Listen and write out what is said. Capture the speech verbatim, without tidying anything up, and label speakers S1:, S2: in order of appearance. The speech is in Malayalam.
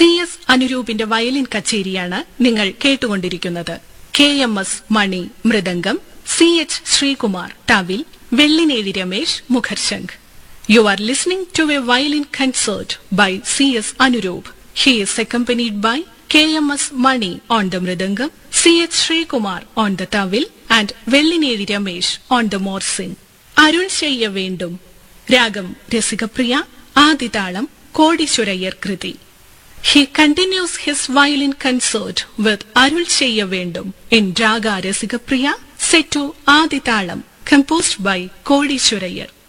S1: സി എസ് അനുരൂപിന്റെ വയലിൻ കച്ചേരിയാണ് നിങ്ങൾ കേട്ടുകൊണ്ടിരിക്കുന്നത്. K M S money mridangam, C H Sreekumar thavil, Vellinezhi Ramesh മുഖർശംഖ്. You are listening to a violin concert by C S Anuroop. He is accompanied by K M S Mani on the mridangam, C H Srikumar on the tawil and Vellineri Ramesh on the morsing. Arul Cheyya Vendum. Ragam Rasikapriya, Aditalam, Kodishwarayar Kriti. He continues his violin concert with Arul Cheyya Vendum in Raga Rasikapriya, set to Aditalam, composed by Kodishwarayar.